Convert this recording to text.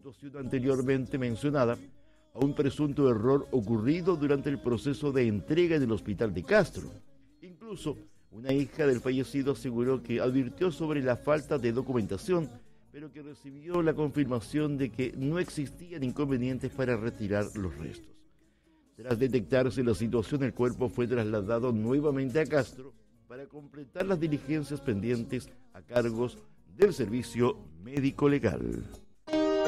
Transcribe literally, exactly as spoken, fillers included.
situación anteriormente mencionada a un presunto error ocurrido durante el proceso de entrega en el hospital de Castro. Incluso, una hija del fallecido aseguró que advirtió sobre la falta de documentación, pero que recibió la confirmación de que no existían inconvenientes para retirar los restos. Tras detectarse la situación, el cuerpo fue trasladado nuevamente a Castro para completar las diligencias pendientes a cargos del servicio médico legal.